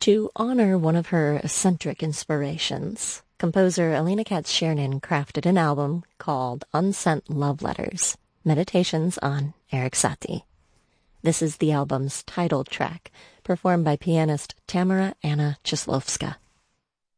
To honor one of her eccentric inspirations, composer Elena Katz-Chernin crafted an album called Unsent Love Letters, Meditations on Erik Satie. This is the album's title track, performed by pianist Tamara Anna Czeslovska.